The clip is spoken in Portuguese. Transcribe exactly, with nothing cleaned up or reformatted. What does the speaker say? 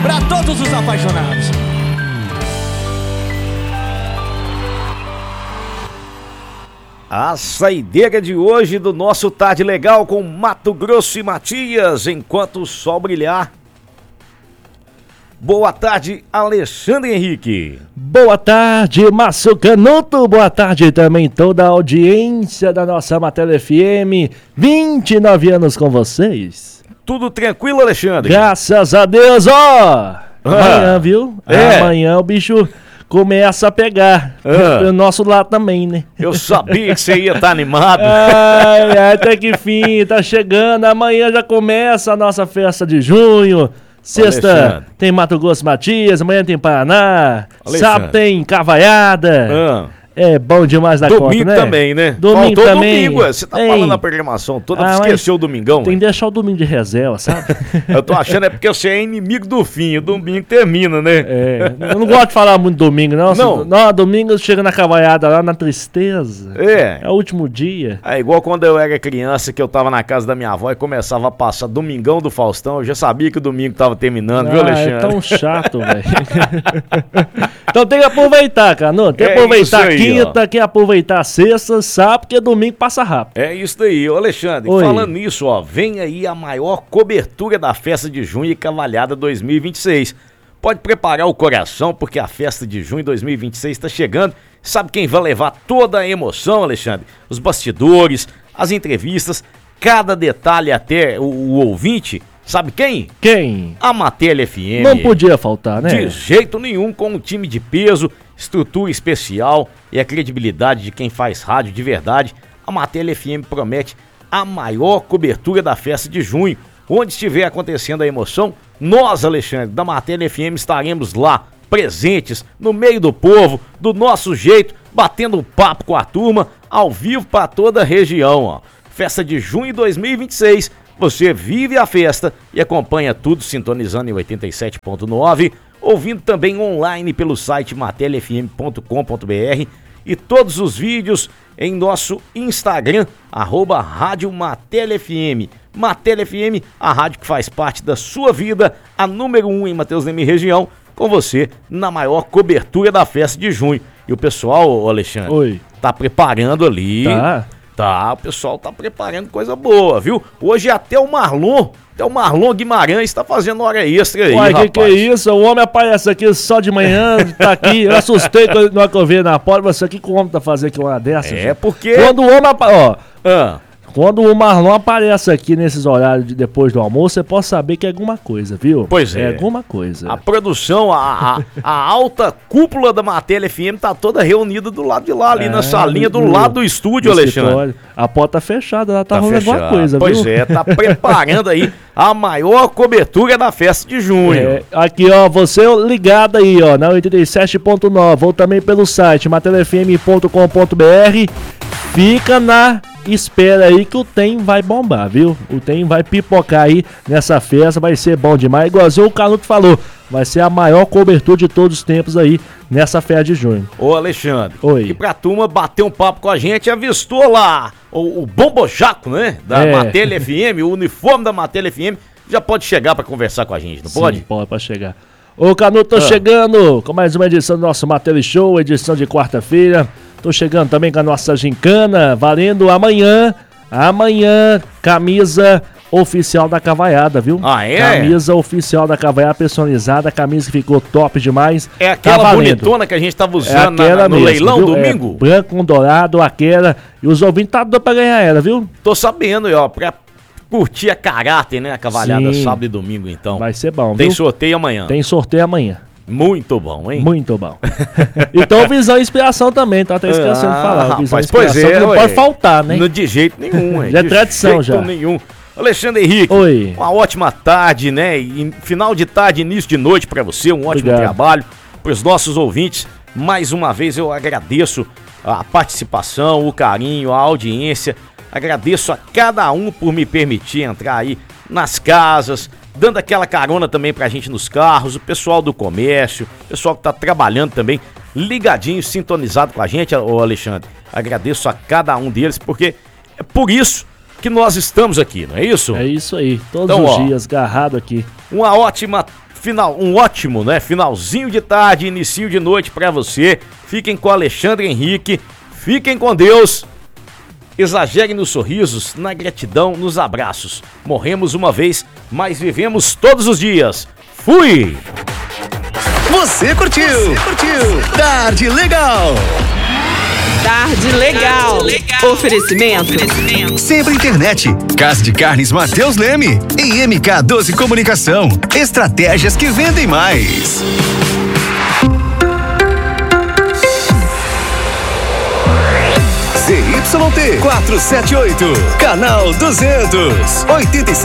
Pra todos os apaixonados. A saideira de hoje do nosso Tarde Legal com Mato Grosso e Matias, enquanto o sol brilhar. Boa tarde, Alexandre Henrique. Boa tarde, Márcio Canuto. Boa tarde também toda a audiência da nossa Matéria F M. vinte e nove anos com vocês. Tudo tranquilo, Alexandre? Graças a Deus, ó. Ah, amanhã, viu? É. Amanhã o bicho começa a pegar. Ah. Do nosso lado também, né? Eu sabia que você ia estar animado. Ai, ai, até que fim, tá chegando. Amanhã já começa a nossa festa de junho. Sexta Alexandre. tem Mato Grosso Matias, amanhã tem Paraná, Alexandre. sábado tem Cavaiada. Ah. É bom demais da Domingo conta, né? também, né? Domingo Faltou também. domingo, você tá Ei. falando a programação toda, Ah, esqueceu o domingão, Tem que ué. deixar o domingo de reserva, sabe? Eu tô achando é porque você é inimigo do fim, o domingo termina, né? É, eu não gosto de falar muito domingo, não. Não. Não, domingo chega na Cavaiada lá na tristeza. É. É o último dia. É igual quando eu era criança, que eu tava na casa da minha avó e começava a passar Domingão do Faustão, eu já sabia que o domingo tava terminando, viu, Ah, Alexandre? é tão chato, velho. Então tem que aproveitar, cara. Não, tem que É aproveitar isso aí, quinta, ó. tem que aproveitar sexta, sábado, porque domingo passa rápido. É isso daí, ô Alexandre. Oi. Falando nisso, ó, vem aí a maior cobertura da Festa de Junho e Cavalhada dois mil e vinte e seis. Pode preparar o coração, porque a Festa de Junho dois mil e vinte e seis está chegando. Sabe quem vai levar toda a emoção, Alexandre? Os bastidores, as entrevistas, cada detalhe até o, o ouvinte. Sabe quem? Quem? A Matéria F M. Não podia faltar, né? De jeito nenhum, com um time de peso, estrutura especial e a credibilidade de quem faz rádio de verdade, a Matéria F M promete a maior cobertura da Festa de Junho. Onde estiver acontecendo a emoção, nós, Alexandre, da Matéria F M, estaremos lá, presentes, no meio do povo, do nosso jeito, batendo papo com a turma, ao vivo para toda a região, ó. Festa de Junho dois mil e vinte e seis. Você vive a festa e acompanha tudo sintonizando em oitenta e sete ponto nove, ouvindo também online pelo site matéria f m ponto com ponto b r e todos os vídeos em nosso Instagram, arroba Rádio Matéria F M. Matéria F M, a rádio que faz parte da sua vida, a número um em Mateus Leme região, com você na maior cobertura da festa de junho. E o pessoal, ô Alexandre, Oi. tá preparando ali... Tá. Tá, o pessoal tá preparando coisa boa, viu? Hoje até o Marlon, até o Marlon Guimarães tá fazendo hora extra aí, Uai, que rapaz. que é isso? O homem aparece aqui só de manhã, tá aqui. Eu assustei quando na hora que eu vi na porta. Você, o que que o homem tá fazendo aqui uma dessa? É, gente? porque... Quando o homem apa- ó, Ah, quando o Marlon aparece aqui nesses horários de depois do almoço, você pode saber que é alguma coisa, viu? Pois é. É alguma coisa. a produção, a, a, a alta cúpula da Matéria F M tá toda reunida do lado de lá, ali É, na salinha do no- lado do estúdio, no Alexandre. escritório. A porta tá fechada, ela tá, Tá rolando alguma fechado. coisa, Pois viu? é, tá preparando aí a maior cobertura da festa de junho. É, aqui, ó, você ligado aí, ó, na oitenta e sete ponto nove, ou também pelo site matéria f m ponto com ponto b r. Fica na espera aí que o Tem vai bombar, viu? O Tem vai pipocar aí nessa festa, vai ser bom demais. Igualzinho o Canuto falou, vai ser a maior cobertura de todos os tempos aí nessa festa de junho. Ô Alexandre, Oi. e pra turma bater um papo com a gente, avistou lá o, o bombojaco, né? Da É. Matéria F M, o uniforme da Matéria F M, já pode chegar pra conversar com a gente, não pode? Sim, pode, pode chegar. Ô Canuto, tô Ah. chegando com mais uma edição do nosso Matéria Show, edição de quarta-feira. Tô chegando também com a nossa gincana, valendo amanhã, amanhã, camisa oficial da Cavaiada, viu? Ah, é? Camisa oficial da Cavaiada personalizada, camisa que ficou top demais. É aquela Tá valendo. bonitona que a gente tava É usando na- aquela no mesmo, leilão viu? domingo? É, branco com dourado, aquela. E os ouvintes tá doido pra ganhar ela, viu? Tô sabendo, ó, pra curtir a caráter, né? A cavalhada Sim. sábado e domingo, então. Vai ser bom, Tem viu? sorteio amanhã. Tem sorteio amanhã. Muito bom, hein? Muito bom. Então, visão e inspiração também, tá até esquecendo de falar. Visão e rapaz, pois inspiração é, que não ué. pode faltar, né? No, de jeito nenhum, hein? Já é De tradição, jeito já. nenhum. Alexandre Henrique, Oi. uma ótima tarde, né? E final de tarde, início de noite pra você, um ótimo Obrigado. trabalho. Pros nossos ouvintes, mais uma vez eu agradeço a participação, o carinho, a audiência. Agradeço a cada um por me permitir entrar aí nas casas, dando aquela carona também pra gente nos carros, o pessoal do comércio, o pessoal que tá trabalhando também, ligadinho, sintonizado com a gente, ô Alexandre. Agradeço a cada um deles, porque é por isso que nós estamos aqui, não é isso? É isso aí, todos Então, os ó, dias, agarrado aqui. Uma ótima final, um ótimo, né? Finalzinho de tarde, início de noite pra você. Fiquem com Alexandre Henrique. Fiquem com Deus. Exagerem nos sorrisos, na gratidão, nos abraços. Morremos uma vez, mas vivemos todos os dias. Fui! Você curtiu? Você curtiu? Tarde Legal! Tarde Legal. Tarde Legal. Oferecimento. Oferecimento. Sempre Internet. Casa de Carnes Mateus Leme. E M K doze Comunicação. Estratégias que vendem mais. Z Y T quatrocentos e setenta e oito. Canal duzentos. oitenta e seis.